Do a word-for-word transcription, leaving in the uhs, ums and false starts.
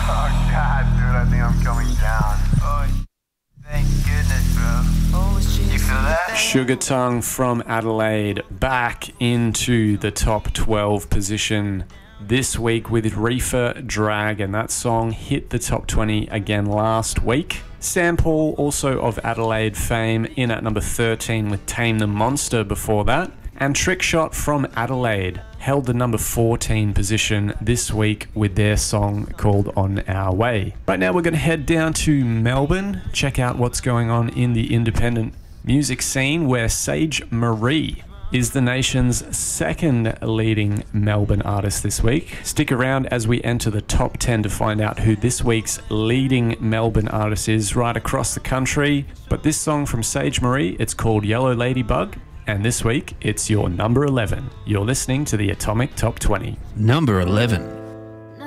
Oh, God, dude, I think I'm coming down. Oh, thank goodness, bro. You feel that? Sugar Tongue from Adelaide back into the top twelve position this week with Reefer Drag, and that song hit the top twenty again last week. Sam Paul, also of Adelaide fame, in at number thirteen with Tame the Monster before that. And Trickshot from Adelaide held the number fourteen position this week with their song called On Our Way. Right now we're going to head down to Melbourne, check out what's going on in the independent music scene, where Sage Marie is the nation's second leading Melbourne artist this week. Stick around as we enter the top ten to find out who this week's leading Melbourne artist is right across the country. But this song from Sage Marie, it's called Yellow Ladybug, and this week it's your number eleven. You're listening to the Atomic Top twenty. Number eleven.